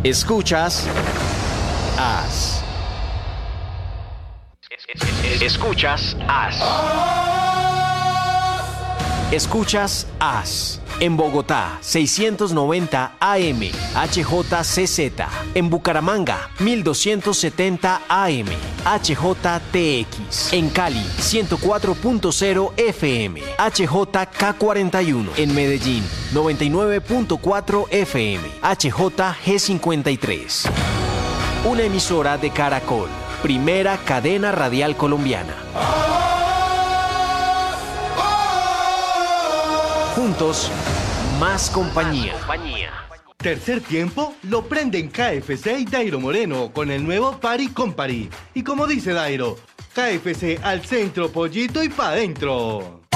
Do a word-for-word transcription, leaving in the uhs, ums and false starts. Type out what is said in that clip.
Escuchas As. Escuchas As. Escuchas As. En Bogotá, seiscientos noventa A M, H J C Z. En Bucaramanga, mil doscientos setenta A M, H J T X. En Cali, ciento cuatro punto cero F M, H J K cuarenta y uno. En Medellín, noventa y nueve punto cuatro F M, H J G cincuenta y tres. Una emisora de Caracol, primera cadena radial colombiana. Juntos, más compañía. Tercer tiempo lo prenden K F C y Dairo Moreno con el nuevo Party con Party. Y como dice Dairo, K F C al centro, pollito y pa' dentro.